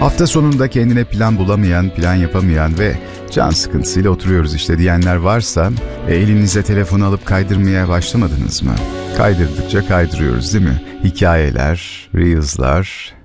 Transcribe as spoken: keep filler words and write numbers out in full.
Hafta sonunda kendine plan bulamayan, plan yapamayan ve can sıkıntısıyla oturuyoruz işte diyenler varsa e, elinize telefonu alıp kaydırmaya başlamadınız mı? Kaydırdıkça kaydırıyoruz değil mi? Hikayeler, reels'lar,